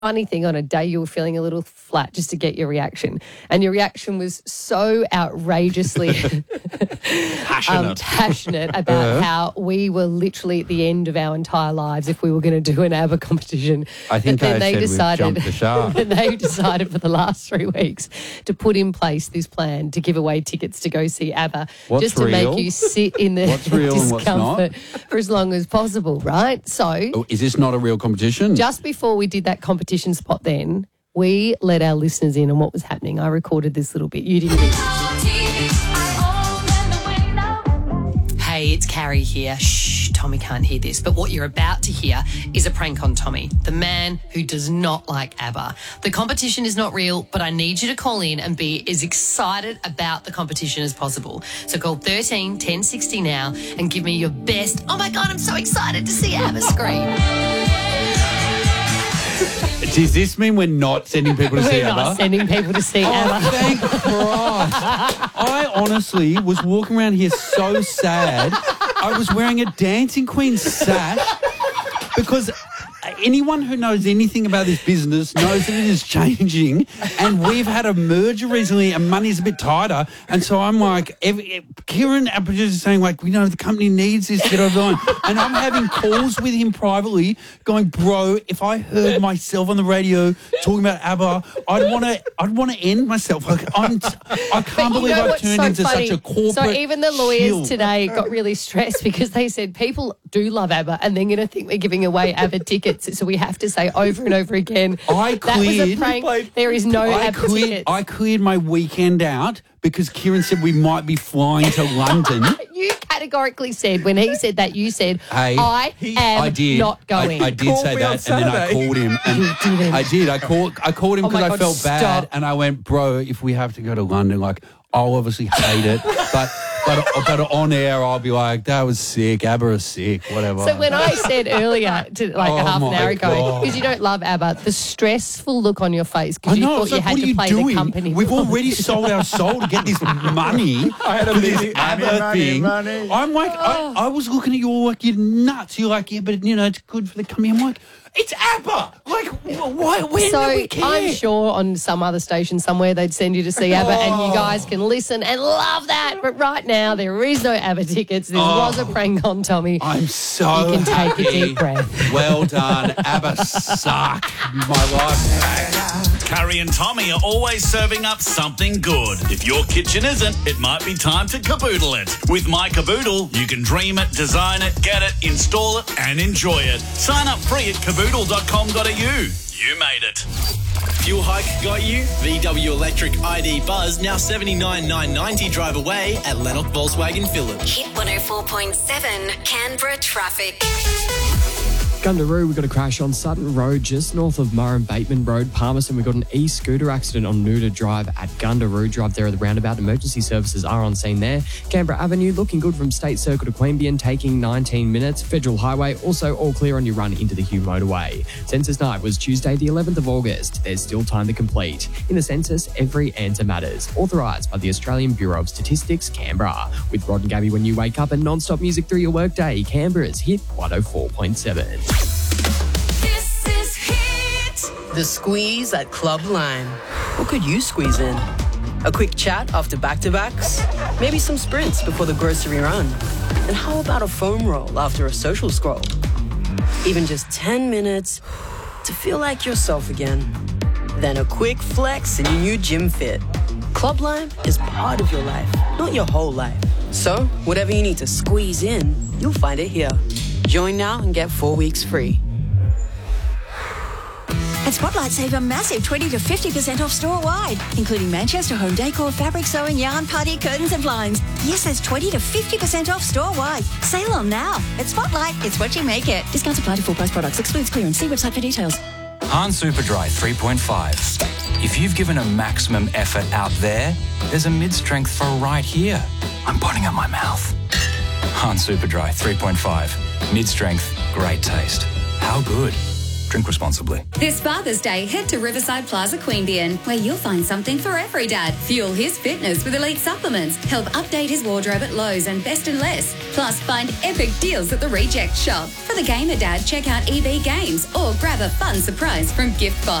funny thing on a day you were feeling a little flat just to get your reaction. And your reaction was so outrageously passionate about how we were literally at the end of our entire lives if we were going to do an ABBA competition. I think we've jumped the shark. And they decided for the last 3 weeks to put in place this plan to give away tickets to go see ABBA. What's just to real? make you sit in the What's real and what's discomfort for as long as possible, right? So Is this not a real competition? just before we did that competition spot then, we let our listeners in on what was happening. I recorded this little bit. You didn't listen. Hey, it's Carrie here. Shh, Tommy can't hear this. But what you're about to hear is a prank on Tommy, the man who does not like ABBA. The competition is not real, but I need you to call in and be as excited about the competition as possible. So call 13 10 60 now and give me your best. Oh my God, I'm so excited to see ABBA scream. Does this mean we're not sending people to see We're ABBA? not sending people to see ABBA. Thank Christ. I honestly was walking around here so sad. I was wearing a Dancing Queen sash because anyone who knows anything about this business knows that it is changing, and we've had a merger recently and money's a bit tighter, and so I'm like, Kieran, our producer, is saying like, the company needs this, get over the line. And I'm having calls with him privately going, bro, if I heard myself on the radio talking about ABBA, I'd want to end myself. Like, I can't believe I've turned into such a corporate So even the lawyers shield. today got really stressed because they said people do love ABBA and they're going to think we're giving away ABBA tickets. So we have to say over and over again, that was a prank. There is no ABBA tickets. I cleared my weekend out because Kieran said we might be flying to London. You categorically said, when he said that, you said, Hey, I am not going. I did say that, and then I called him. And You didn't. I did. I called him Oh my because I God, felt bad, stop. and I went, bro, if we have to go to London, like, I'll obviously hate it, but on air, I'll be like, that was sick. ABBA is sick, whatever. So when I said earlier, to like Oh half an my hour ago, God. because you don't love ABBA, the stressful look on your face because you thought you had to play the company. We've already sold our soul to get this money for this ABBA thing. I'm like, I was looking at you all like, you're nuts. You're like, yeah, but it's good for the company. I'm like, it's ABBA. Like, why? When do we care? I'm sure on some other station somewhere they'd send you to see ABBA and you guys can listen and love that. But right now there is no ABBA tickets. This was a prank on Tommy. I'm so You can take a happy. deep breath. Well done. ABBA suck. My life. Carrie and Tommy are always serving up something good. If your kitchen isn't, it might be time to caboodle it. With My Caboodle, you can dream it, design it, get it, install it, and enjoy it. Sign up free at caboodle.com.au. You made it. Fuel hike got you? VW Electric ID Buzz now $79,990 drive away at Lennox Volkswagen Phillips. Hit 104.7 Canberra traffic. Gundaroo, we got a crash on Sutton Road just north of Murray Bateman Road. Palmerston, we got an e-scooter accident on Nuda Drive at Gundaroo Drive there at the roundabout. Emergency services are on scene there. Canberra Avenue looking good from State Circle to Queanbeyan, taking 19 minutes. Federal Highway also all clear on your run into the Hume Motorway. Census night was Tuesday the 11th of August. There's still time to complete. In the census, every answer matters. Authorised by the Australian Bureau of Statistics, Canberra. With Rod and Gabby when you wake up and non-stop music through your workday, Canberra's Hit 104.7. This is Hit. The squeeze at Club Lime. What could you squeeze in? A quick chat after back-to-backs? Maybe some sprints before the grocery run? And how about a foam roll after a social scroll? Even just 10 minutes to feel like yourself again. Then a quick flex in your new gym fit. Club Lime is part of your life, not your whole life. So, whatever you need to squeeze in, you'll find it here. Join now and get 4 weeks free. At Spotlight, save a massive 20 to 50% off store-wide, including Manchester home decor, fabric sewing, yarn, party, curtains and blinds. Yes, that's 20 to 50% off store-wide. Sale on now. At Spotlight, it's what you make it. Discounts apply to full-price products. Excludes clearance. See website for details. Han Superdry 3.5. If you've given a maximum effort out there, there's a mid-strength for right here. I'm putting up my mouth. Han Superdry 3.5. Mid-strength, great taste. How good? Drink responsibly. This Father's Day, head to Riverside Plaza Queanbeyan, where you'll find something for every dad. Fuel his fitness with elite supplements. Help update his wardrobe at Lowe's and Best and Less. Plus, find epic deals at the Reject Shop. For the gamer dad, check out EB Games or grab a fun surprise from Gift Box.